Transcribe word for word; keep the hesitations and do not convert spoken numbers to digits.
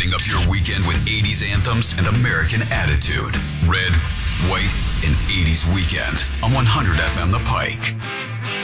Turning up your weekend with eighties anthems and American attitude. Red, White, and eighties Weekend on one hundred F M The Pike.